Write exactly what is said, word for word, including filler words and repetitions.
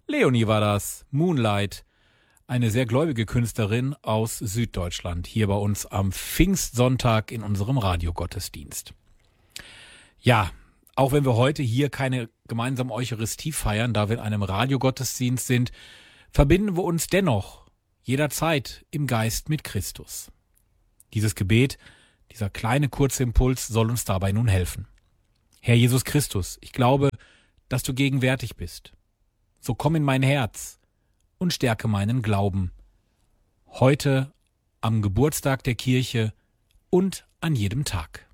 Leonie war das, Moonlight, eine sehr gläubige Künstlerin aus Süddeutschland, hier bei uns am Pfingstsonntag in unserem Radiogottesdienst. Ja, auch wenn wir heute hier keine gemeinsame Eucharistie feiern, da wir in einem Radiogottesdienst sind, verbinden wir uns dennoch jederzeit im Geist mit Christus. Dieses Gebet, dieser kleine kurze Impuls soll uns dabei nun helfen. Herr Jesus Christus, ich glaube, dass du gegenwärtig bist. So komm in mein Herz und stärke meinen Glauben. Heute am Geburtstag der Kirche und an jedem Tag.